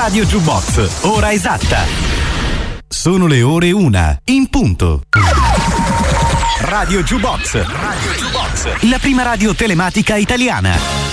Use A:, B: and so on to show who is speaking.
A: Radio Jukebox, ora esatta. Sono le ore 1 in punto. Radio Jukebox, la prima radio telematica italiana.